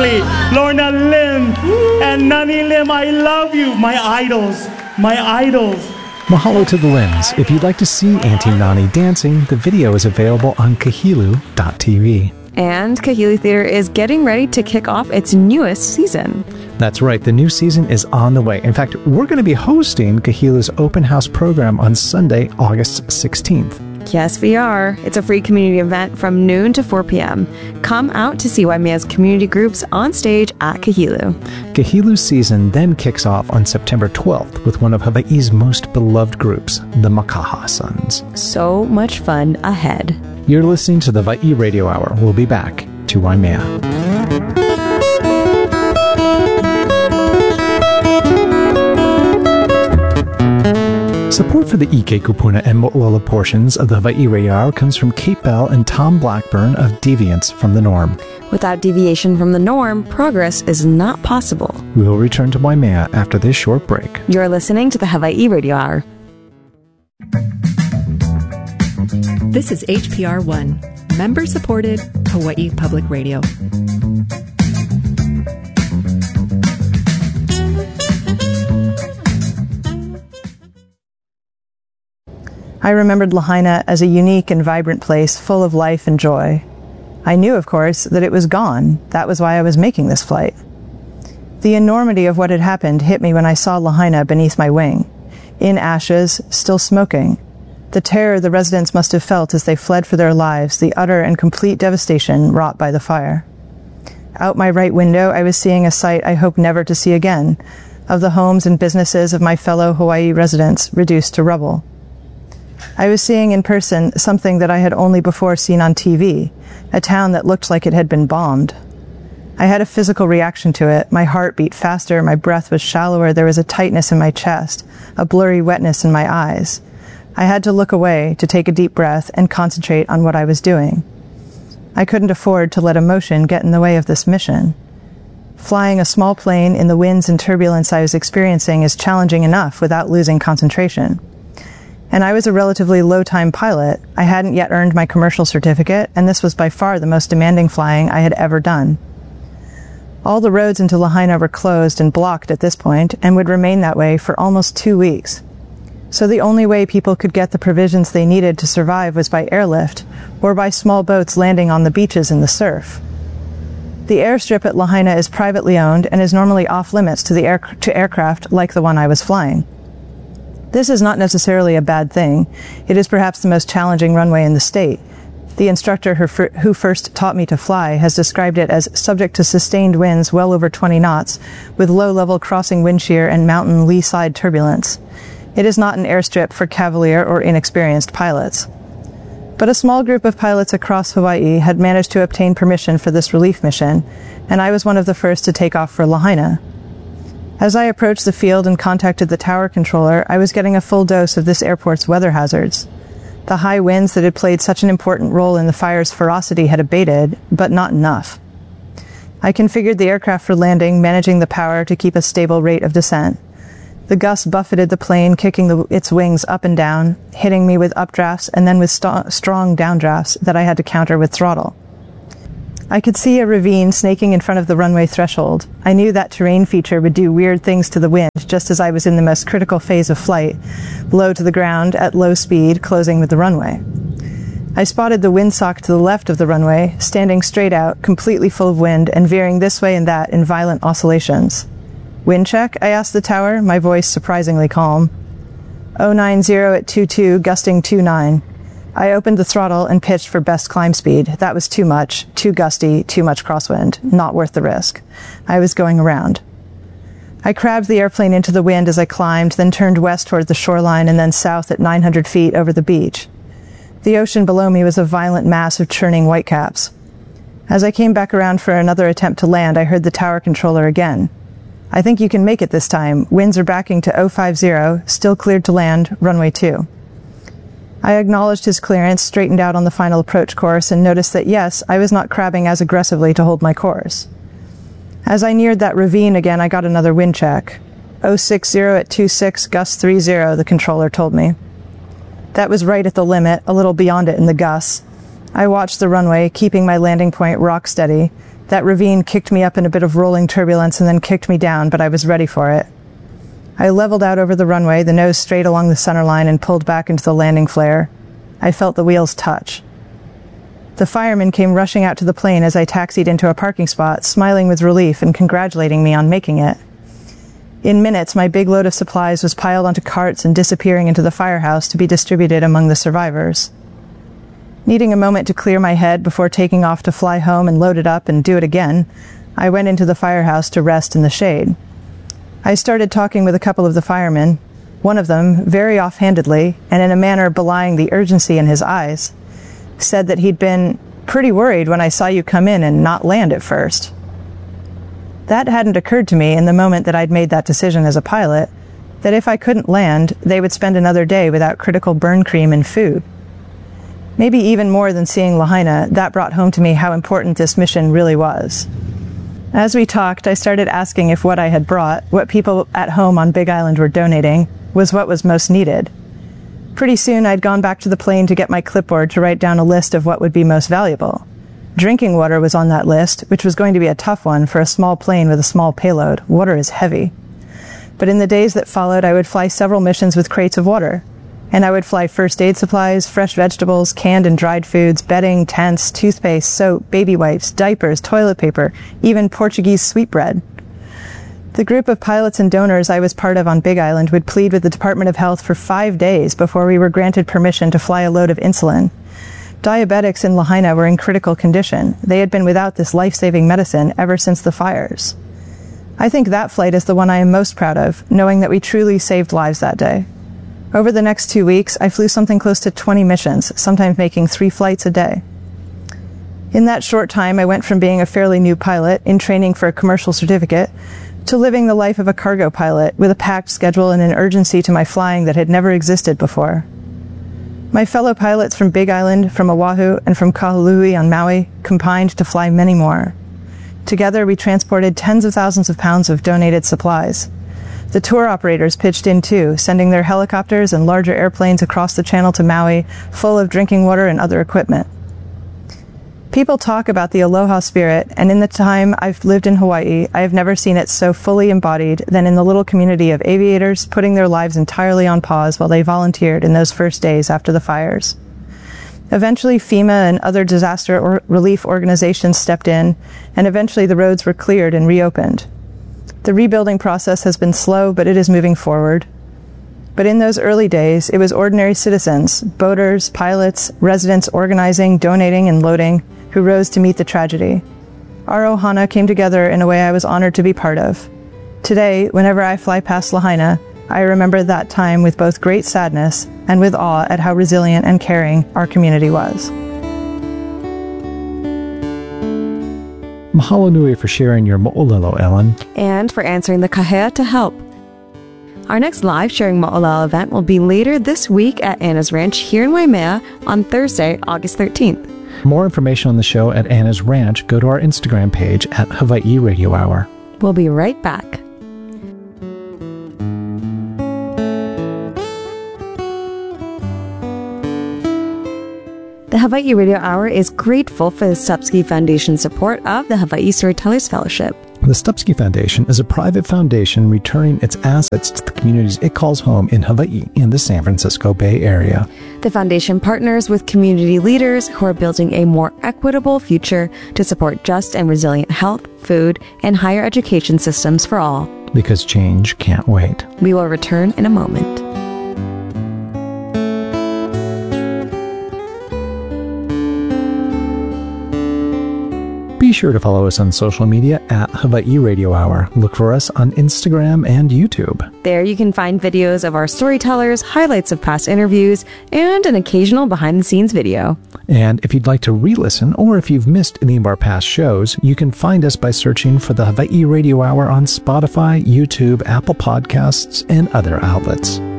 Ray, Lorna Lynn, and Nani Lim. I love you. My idols. My idols. Mahalo to the Limbs. If you'd like to see Auntie Nani dancing, the video is available on kahilu.tv. And Kahili Theater is getting ready to kick off its newest season. That's right, the new season is on the way. In fact, we're going to be hosting Kahilu's open house program on Sunday, August 16th. Yes, we are. It's a free community event from noon to 4 p.m. Come out to see Waimea's community groups on stage at Kahilu. Kahilu's season then kicks off on September 12th with one of Hawaii's most beloved groups, the Makaha Sons. So much fun ahead. You're listening to the Hawaii Radio Hour. We'll be back to Waimea. Support for the Ike Kupuna and Mo'ololo portions of the Hawaii Radio Hour comes from Kate Bell and Tom Blackburn of Deviance from the Norm. Without deviation from the norm, progress is not possible. We will return to Waimea after this short break. You're listening to the Hawaii Radio Hour. This is HPR 1, member-supported Hawaii Public Radio. I remembered Lahaina as a unique and vibrant place full of life and joy. I knew, of course, that it was gone. That was why I was making this flight. The enormity of what had happened hit me when I saw Lahaina beneath my wing, in ashes, still smoking. The terror the residents must have felt as they fled for their lives, the utter and complete devastation wrought by the fire. Out my right window, I was seeing a sight I hope never to see again, of the homes and businesses of my fellow Hawaii residents reduced to rubble. I was seeing in person something that I had only before seen on TV, a town that looked like it had been bombed. I had a physical reaction to it. My heart beat faster, my breath was shallower, there was a tightness in my chest, a blurry wetness in my eyes. I had to look away, to take a deep breath, and concentrate on what I was doing. I couldn't afford to let emotion get in the way of this mission. Flying a small plane in the winds and turbulence I was experiencing is challenging enough without losing concentration. And I was a relatively low-time pilot. I hadn't yet earned my commercial certificate, and this was by far the most demanding flying I had ever done. All the roads into Lahaina were closed and blocked at this point, and would remain that way for almost 2 weeks. So the only way people could get the provisions they needed to survive was by airlift, or by small boats landing on the beaches in the surf. The airstrip at Lahaina is privately owned and is normally off-limits to aircraft like the one I was flying. This is not necessarily a bad thing. It is perhaps the most challenging runway in the state. The instructor who first taught me to fly has described it as subject to sustained winds well over 20 knots, with low-level crossing wind shear and mountain lee-side turbulence. It is not an airstrip for cavalier or inexperienced pilots. But a small group of pilots across Hawaii had managed to obtain permission for this relief mission, and I was one of the first to take off for Lahaina. As I approached the field and contacted the tower controller, I was getting a full dose of this airport's weather hazards. The high winds that had played such an important role in the fire's ferocity had abated, but not enough. I configured the aircraft for landing, managing the power to keep a stable rate of descent. The gusts buffeted the plane, kicking its wings up and down, hitting me with updrafts and then with strong downdrafts that I had to counter with throttle. I could see a ravine snaking in front of the runway threshold. I knew that terrain feature would do weird things to the wind, just as I was in the most critical phase of flight, low to the ground, at low speed, closing with the runway. I spotted the windsock to the left of the runway, standing straight out, completely full of wind, and veering this way and that in violent oscillations. "Wind check?" I asked the tower, my voice surprisingly calm. 090 at 22, gusting 29. I opened the throttle and pitched for best climb speed. That was too much, too gusty, too much crosswind. Not worth the risk. I was going around. I crabbed the airplane into the wind as I climbed, then turned west toward the shoreline and then south at 900 feet over the beach. The ocean below me was a violent mass of churning whitecaps. As I came back around for another attempt to land, I heard the tower controller again. "I think you can make it this time. Winds are backing to 050, still cleared to land, runway 2. I acknowledged his clearance, straightened out on the final approach course, and noticed that yes, I was not crabbing as aggressively to hold my course. As I neared that ravine again, I got another wind check. 060 at 26, gust 30, the controller told me. That was right at the limit, a little beyond it in the gusts. I watched the runway, keeping my landing point rock steady, That ravine kicked me up in a bit of rolling turbulence and then kicked me down, but I was ready for it. I leveled out over the runway, the nose straight along the centerline, and pulled back into the landing flare. I felt the wheels touch. The fireman came rushing out to the plane as I taxied into a parking spot, smiling with relief and congratulating me on making it. In minutes, my big load of supplies was piled onto carts and disappearing into the firehouse to be distributed among the survivors. Needing a moment to clear my head before taking off to fly home and load it up and do it again, I went into the firehouse to rest in the shade. I started talking with a couple of the firemen, one of them, very offhandedly, and in a manner belying the urgency in his eyes, said that he'd been pretty worried when I saw you come in and not land at first. That hadn't occurred to me in the moment that I'd made that decision as a pilot, that if I couldn't land, they would spend another day without critical burn cream and food. Maybe even more than seeing Lahaina, that brought home to me how important this mission really was. As we talked, I started asking if what I had brought, what people at home on Big Island were donating, was what was most needed. Pretty soon, I'd gone back to the plane to get my clipboard to write down a list of what would be most valuable. Drinking water was on that list, which was going to be a tough one for a small plane with a small payload. Water is heavy. But in the days that followed, I would fly several missions with crates of water. And I would fly first aid supplies, fresh vegetables, canned and dried foods, bedding, tents, toothpaste, soap, baby wipes, diapers, toilet paper, even Portuguese sweetbread. The group of pilots and donors I was part of on Big Island would plead with the Department of Health for 5 days before we were granted permission to fly a load of insulin. Diabetics in Lahaina were in critical condition. They had been without this life-saving medicine ever since the fires. I think that flight is the one I am most proud of, knowing that we truly saved lives that day. Over the next 2 weeks, I flew something close to 20 missions, sometimes making 3 flights a day. In that short time, I went from being a fairly new pilot, in training for a commercial certificate, to living the life of a cargo pilot, with a packed schedule and an urgency to my flying that had never existed before. My fellow pilots from Big Island, from Oahu, and from Kahului on Maui combined to fly many more. Together, we transported tens of thousands of pounds of donated supplies. The tour operators pitched in too, sending their helicopters and larger airplanes across the channel to Maui, full of drinking water and other equipment. People talk about the aloha spirit, and in the time I've lived in Hawaii, I have never seen it so fully embodied than in the little community of aviators putting their lives entirely on pause while they volunteered in those first days after the fires. Eventually, FEMA and other disaster relief organizations stepped in, and eventually the roads were cleared and reopened. The rebuilding process has been slow, but it is moving forward. But in those early days, it was ordinary citizens, boaters, pilots, residents organizing, donating, and loading, who rose to meet the tragedy. Our ohana came together in a way I was honored to be part of. Today, whenever I fly past Lahaina, I remember that time with both great sadness and with awe at how resilient and caring our community was. Mahalo nui for sharing your mo'olelo, Ellen. And for answering the kahea to help. Our next live Sharing Mo'olelo event will be later this week at Anna's Ranch here in Waimea on Thursday, August 13th. For more information on the show at Anna's Ranch, go to our Instagram page at Hawaii Radio Hour. We'll be right back. The Hawaii Radio Hour is grateful for the Stupski Foundation's support of the Hawaii Storytellers Fellowship. The Stupski Foundation is a private foundation returning its assets to the communities it calls home in Hawaii and the San Francisco Bay Area. The foundation partners with community leaders who are building a more equitable future to support just and resilient health, food, and higher education systems for all. Because change can't wait. We will return in a moment. Be sure to follow us on social media at Hawaii Radio Hour. Look for us on Instagram and YouTube. There you can find videos of our storytellers, highlights of past interviews, and an occasional behind-the-scenes video. And if you'd like to re-listen, or if you've missed any of our past shows, you can find us by searching for the Hawaii Radio Hour on Spotify, YouTube, Apple Podcasts, and other outlets.